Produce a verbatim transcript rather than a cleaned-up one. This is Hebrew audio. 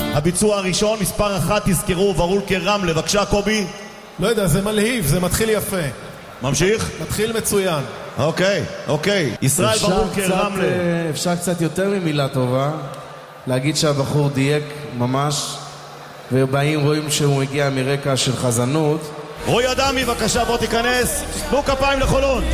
הביצוע הראשון, מספר אחת, תזכרו, ורולקר רמלה. בבקשה, קובי. לא יודע, זה מלהיב, זה מתחיל יפה. ממשיך? מתחיל מצוין. אוקיי, אוקיי. ישראל ורולקר רמלה. אפשר קצת יותר ממילה טובה, להגיד שהבחור דייק ממש, ובאים רואים שהוא מגיע מרקע של חזנות. רוי אדמי, בבקשה, בוא תיכנס. תנו כפיים לחולון.